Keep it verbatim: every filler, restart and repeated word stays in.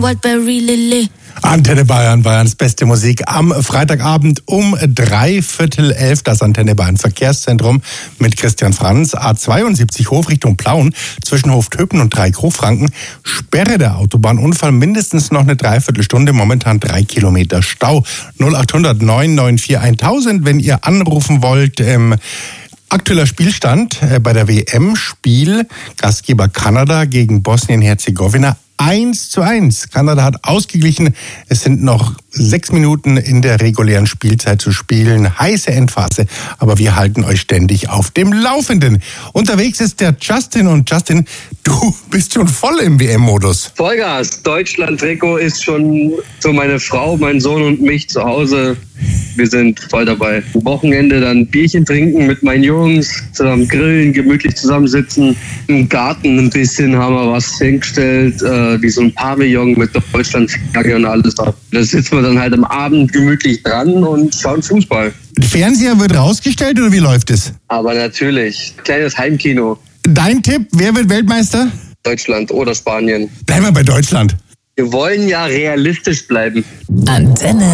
Wildberry Lily. Antenne Bayern, Bayerns beste Musik am Freitagabend um drei Viertel elf. Das Antenne Bayern Verkehrszentrum mit Christian Franz. A zweiundsiebzig Hof Richtung Plauen zwischen Hoftöpen und Dreikrohfranken. Sperre der Autobahnunfall mindestens noch eine Dreiviertelstunde. Momentan drei Kilometer Stau. null acht hundert neun neun vier tausend, wenn ihr anrufen wollt. Ähm, Aktueller Spielstand äh, bei der W M-Spiel. Gastgeber Kanada gegen Bosnien-Herzegowina. eins zu eins. Kanada hat ausgeglichen. Es sind noch sechs Minuten in der regulären Spielzeit zu spielen. Heiße Endphase. Aber wir halten euch ständig auf dem Laufenden. Unterwegs ist der Justin. Und Justin, du bist schon voll im W M-Modus. Vollgas. Deutschland-Trikot ist schon so meine Frau, mein Sohn und mich zu Hause. Wir sind voll dabei. Am Wochenende dann Bierchen trinken mit meinen Jungs, zusammen grillen, gemütlich zusammensitzen. Im Garten ein bisschen haben wir was hingestellt, äh, wie so ein Pavillon mit der Deutschlandflagge und alles da. Da sitzen wir dann halt am Abend gemütlich dran und schauen Fußball. Der Fernseher wird rausgestellt oder wie läuft es? Aber natürlich, kleines Heimkino. Dein Tipp, wer wird Weltmeister? Deutschland oder Spanien. Bleiben wir bei Deutschland. Wir wollen ja realistisch bleiben. Antenne.